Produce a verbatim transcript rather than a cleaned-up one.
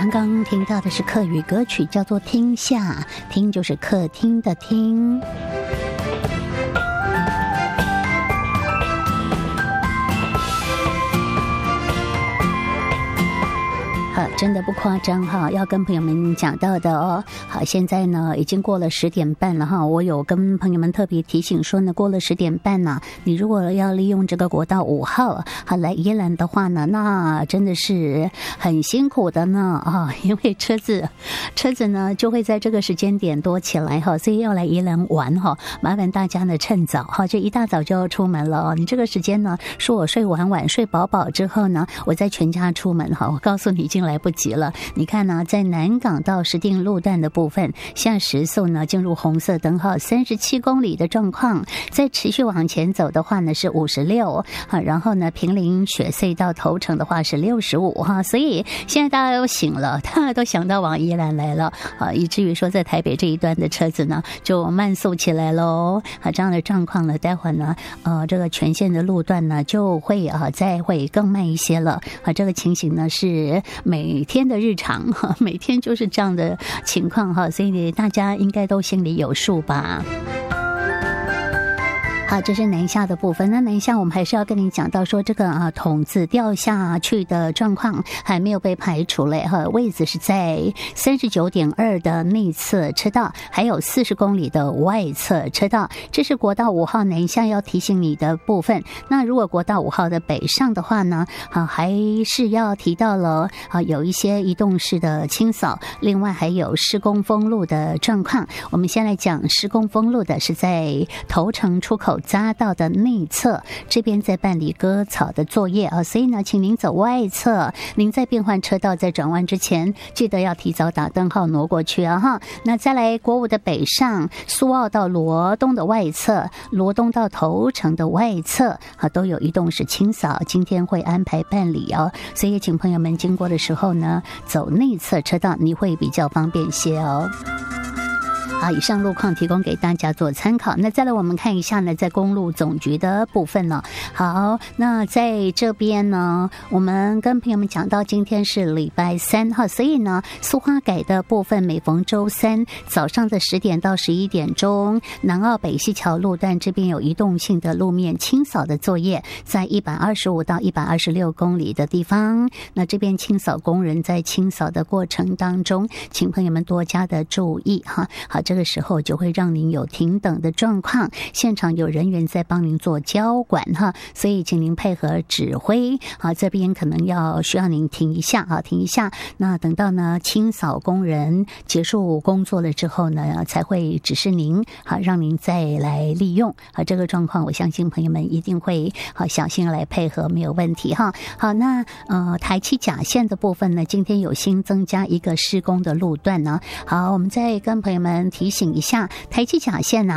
刚刚听到的是客语歌曲，叫做《厅下》，厅就是客厅的厅。好，真的不夸张哈，要跟朋友们讲到的哦。好，现在呢已经过了十点半了哈，我有跟朋友们特别提醒说呢，过了十点半呢、啊，你如果要利用这个国道五号好来宜兰的话呢，那真的是很辛苦的呢啊，因为车子车子呢就会在这个时间点多起来哈，所以要来宜兰玩哈，麻烦大家呢趁早哈，这一大早就要出门了哦。你这个时间呢，说我睡晚晚睡饱饱之后呢，我再全家出门哈，我告诉你已经来不及了。你看呢，在南港到石碇路段的部分，现在时速呢进入红色灯号三十七公里的状况，再持续往前走的话呢是五十六啊，然后呢平林雪隧到头城的话是六十五哈，所以现在大家都醒了，大家都想到往宜兰来了啊，以至于说在台北这一端的车子呢就慢速起来喽啊，这样的状况呢，待会儿呢呃这个全线的路段呢就会啊再会更慢一些了啊，这个情形呢是每天的日常哈，每天就是这样的情况哈，所以大家应该都心里有数吧。好，这是南下的部分。那南下我们还是要跟你讲到说，这个啊筒子掉下去的状况还没有被排除嘞哈，位置是在三十九点二的内侧车道，还有四十公里的外侧车道，这是国道五号南下要提醒你的部分。那如果国道五号的北上的话呢，啊还是要提到了啊有一些移动式的清扫，另外还有施工封路的状况。我们先来讲施工封路的是在头城出口匝道的内侧，这边在办理割草的作业啊，所以呢，请您走外侧，您在变换车道在转弯之前，记得要提早打灯号挪过去啊哈。那再来国五的北上，苏澳到罗东的外侧，罗东到头城的外侧啊，都有移动式清扫，今天会安排办理哦，所以请朋友们经过的时候呢，走内侧车道，你会比较方便些哦。好，以上路况提供给大家做参考。那再来我们看一下呢，在公路总局的部分呢。好，那在这边呢，我们跟朋友们讲到今天是礼拜三哈，所以呢，苏花改的部分每逢周三早上的十点到十一点钟，南澳北溪桥路段这边有移动性的路面清扫的作业，在一百二十五到一百二十六公里的地方。那这边清扫工人在清扫的过程当中，请朋友们多加的注意哈。好，这个时候就会让您有停等的状况，现场有人员在帮您做交管哈，所以请您配合指挥啊，这边可能要需要您停一下啊，停一下。那等到呢清扫工人结束工作了之后呢，才会指示您好，让您再来利用啊。这个状况我相信朋友们一定会好小心来配合，没有问题哈。好，那呃台七甲线的部分呢，今天有新增加一个施工的路段呢。好，我们再跟朋友们提醒一下，台七甲线呢、啊